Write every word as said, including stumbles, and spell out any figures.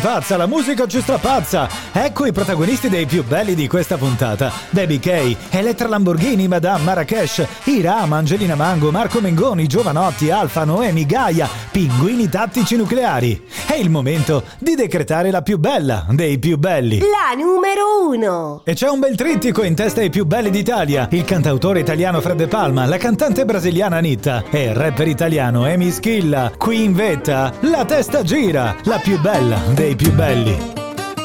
Pazza, la musica ci strapazza! Ecco i protagonisti dei più belli di questa puntata: Baby K, Elettra Lamborghini, Madame Marrakesh, Iram, Angelina Mango, Marco Mengoni, Giovanotti, Alfa, Noemi, Gaia, Pinguini tattici nucleari. È il momento di decretare la più bella dei più belli. La numero uno. E c'è un bel trittico in testa ai più belli d'Italia: il cantautore italiano Fred De Palma, la cantante brasiliana Anitta e il rapper italiano Emi Schilla. Qui in vetta, la testa gira, la più bella dei più belli.